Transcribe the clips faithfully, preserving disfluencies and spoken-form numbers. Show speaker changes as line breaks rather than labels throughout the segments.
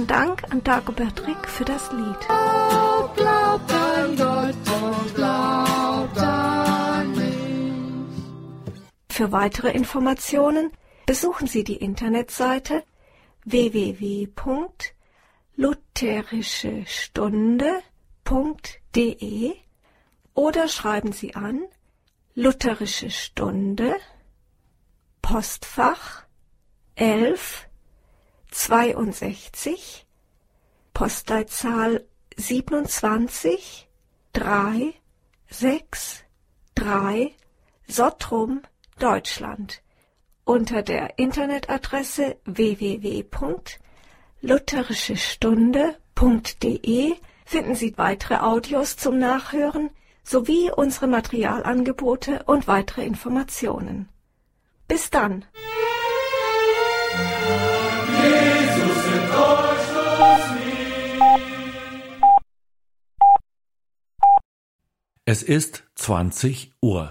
Vielen Dank an Dagobert Rick für das Lied.
Glaubt an Gott und glaubt an mich.
Für weitere Informationen besuchen Sie die Internetseite w w w punkt lutherische stunde punkt d e oder schreiben Sie an Lutherische Stunde, Postfach elf zweiundsechzig, Postleitzahl siebenundzwanzig drei sechs drei, Sottrum, Deutschland. Unter der Internetadresse w w w punkt lutherische stunde punkt d e finden Sie weitere Audios zum Nachhören sowie unsere Materialangebote und weitere Informationen. Bis dann!
Jesus in Deutschland lieb.
Es ist zwanzig Uhr.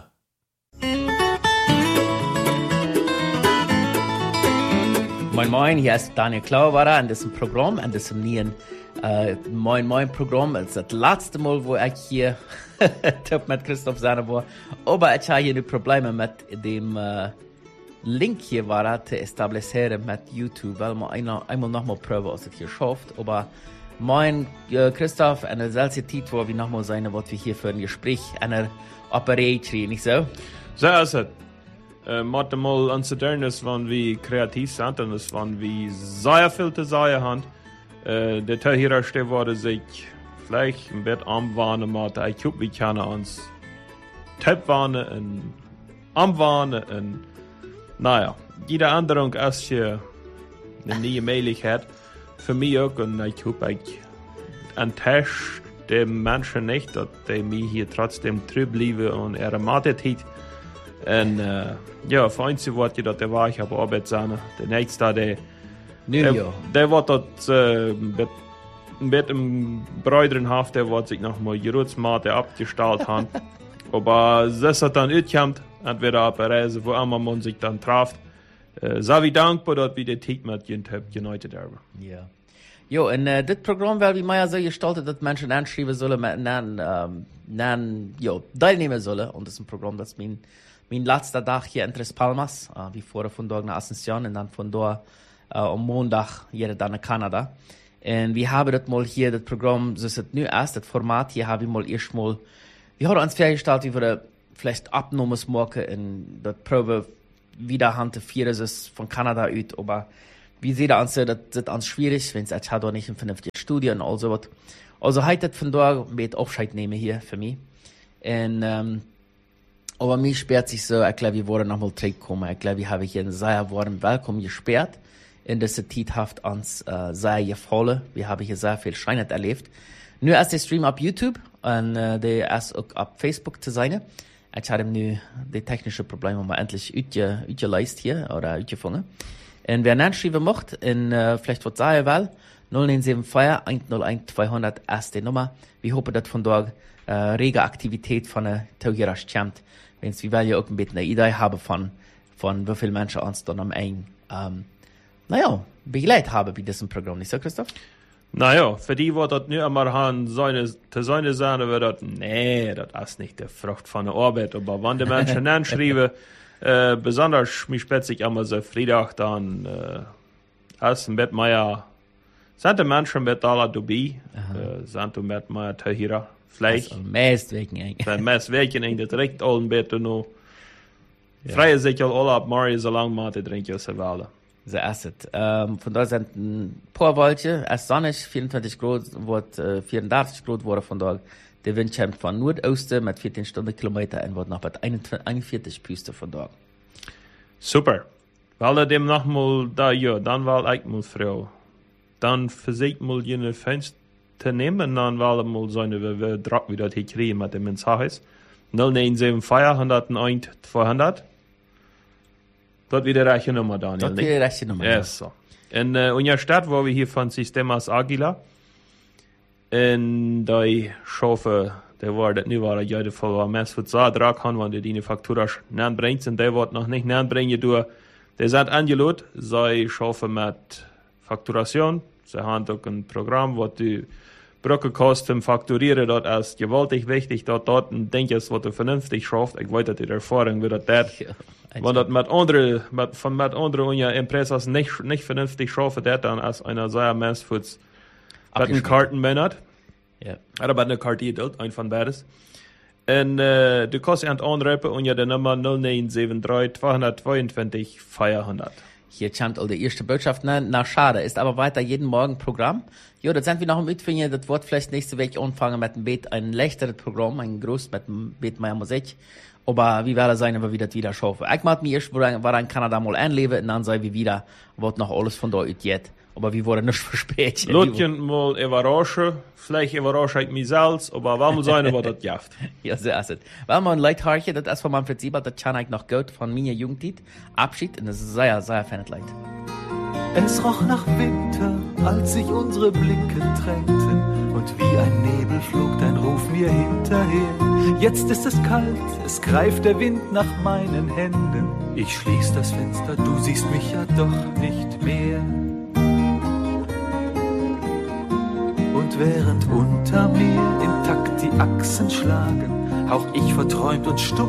Moin Moin, hier ist Daniel Klauwara an diesem Programm, an diesem neuen äh, Moin Moin Programm. Das ist das letzte Mal, wo ich hier mit Christoph Sahne war. Aber ich habe hier Probleme mit dem äh, Link hier war, zu establieren mit YouTube, weil man einmal, einmal nochmal prüfen, ob es hier schafft. Aber mein äh, Christoph, eine seltsame Zeit, wo wir nochmal sein, was wir hier für ein Gespräch, eine Operation, nicht so?
So ist es. Uh, maar mal anzuderen is van wie kreatief zijn en is van wie sehr viel te zeggen haben. Uh, de Teilhiererste worden sich vielleicht ein bisschen anwarnen, maar ich hoffe, wir können uns Tipp warnen und anwarnen und naja, jede Änderung ist hier eine neue Möglichkeit für mich auch und ich hoffe, ich enttäusche die Menschen nicht, dass die mich hier trotzdem treu bleiben und ihre Mathe-Zeit. En uh, ja, voor eens wordt je dat de waar ik heb arbeid zijn. De nächste, de, de, de wordt dat uh, met, met een bruiderenhaft, der wordt zich nog maar Gerutsmate abgestalt haben. Aber das hat dann uitkomt, entweder op een reise, wo immer man sich dann trifft. Uh, sehr wie dankbar, dass wir die Zeit mit jent hebben geneutet hebben.
Ja. Jo, en uh, dit Programm werden wir mal so gestaltet, dass Menschen anschreiben sollen, mit nan, um, nan, jo, teilnehmen sollen. Und das ist ein Programm, das mein Mein letzter Tag hier in Tres Palmas, uh, wie vorher von dort nach Asunción und dann von dort uh, am Montag hier dann nach Kanada. Und wir haben das mal hier, das Programm, so ist es nu erst, das Format hier haben wir mal erst mal, wir haben uns vorgestellt, wie wir vielleicht Abnahmen machen und das Probe wieder hantieren, ist von Kanada aus, aber wir sehen uns, das ist uns schwierig, wenn es jetzt da nicht ein vernünftiges Studio und all so was. Also heute von dort mit Aufscheid nehmen hier für mich. Und, ähm, aber mir sperrt sich so, ich glaube, wir wollen nochmal zurückkommen. Ich glaube, wir haben hier einen sehr warmen Willkommen gesperrt. In dieser Zeit hat uns äh, sehr gefallen. Wir haben hier sehr viel Schönes erlebt. Nur ist der Stream auf YouTube und äh, der ist auch auf Facebook zu sein. Ich habe nu die technischen Probleme mal endlich ausgeleistet hier oder ausgefangen. Und wer nicht schreiben möchte, und äh, vielleicht was sagen will, null neun sieben vier eins null eins zweihundert ist die Nummer. Wir hoffen, dass von dort äh, rege Aktivität von der Tauhierer kommt. Wenn wir wollen ja auch ein bisschen eine Idee haben von, von wie viele Menschen uns dann am Ende, ähm, naja, begleitet haben bei diesem Programm. Nicht so, Christoph?
Naja, für die, die das nicht einmal haben, seine, zu seine sagen, wird das, nee, das ist nicht die Frucht von der Arbeit. Aber wenn die Menschen anschreiben, äh, besonders mich spätzig einmal so Freitag, dann, äh, ist ein bisschen mehr, sind die Menschen mit aller dabei, äh, sind die mit mehr Teurer. Vielleicht.
Also, meest weken eigenlijk.
De meest weken eigenlijk direct al een beetje nu. Vrije zich al alle op Mario zo lang maar te drinken als ze willen.
So ist es. Ähm, von da sind ein paar Wolken, es ist sonnig, vierundzwanzig Grad, wird äh, vierundachtzig Grad wurde von da. Der Wind kommt von Nordosten mit vierzehn Stundenkilometer und wird noch bei einundvierzig Püste von da.
Super. Weil er dem noch mal da, ja, dann war ich mal froh. Dann versucht mal jene Fenster te nemen, dan wel mal seine we, we Druck wieder hier kriegen mit dem Mensajes. null neun sieben vier eins null eins zweihundert. Das wieder rechte Nummer, Daniel.
Das wieder rechte Nummer.
Ja, so. In uh, unserer Stadt, wo wir hier von Sistemas Agila, in der Schafe, der war das nicht war, ja, der Fall war, mehr für zwei Druck haben, wenn die die Faktura nähen bringt, und der wird noch nicht nähen bringen, du, der sagt angelaut, sei Schafe mit Fakturation. Sie haben auch ein Programm, wo die Brückenkosten fakturieren, das ist gewaltig wichtig, dass dort ein Ding ist, was du vernünftig schafft. Ich weiß, dass die Erfahrung wird, das,
Ja,
wenn das mit anderen, mit, von mit anderen ja, Impressas nicht, nicht vernünftig schaffen, das dann als einer sehr Mensch für mit einem Kartenmänner,
Ja.
oder mit einer Karte geduld, ein von beides. Und äh, du kannst ihn anrufen und ja die Nummer null neun sieben drei zwei zwei zwei vierhundert.
Hier kommt all die erste Botschaft. Na, na, schade. Ist aber weiter jeden Morgen Programm. Jo, das sind wir noch im Mitfinden. Das wird vielleicht nächste Woche anfangen mit dem Beet. Ein leichteres Programm, ein groß mit dem Beet meiner Musik. Aber wie wäre sein, wenn wir das wieder schaffen? Ich mag mir erst, war in Kanada mal anleben, und dann sei wir wieder, wird noch alles von da ut. Aber wir wurden nicht verspätet.
Lutjen mal überraschen, vielleicht überrasche ich mich selbst, aber warum sein, was das jaft?
Ja, so ist es. Weil man Leid harche, das ist von Manfred Siebert, das kann ich noch gut von meiner Jugendzeit. Abschied, und das ist sehr, sehr feines Leid.
Es roch nach Winter, als sich unsere Blicke trennten, und wie ein Nebel flog dein Ruf mir hinterher. Jetzt ist es kalt, es greift der Wind nach meinen Händen. Ich schließ das Fenster, du siehst mich ja doch nicht mehr. Und während unter mir im Takt die Achsen schlagen, hauch ich verträumt und stumm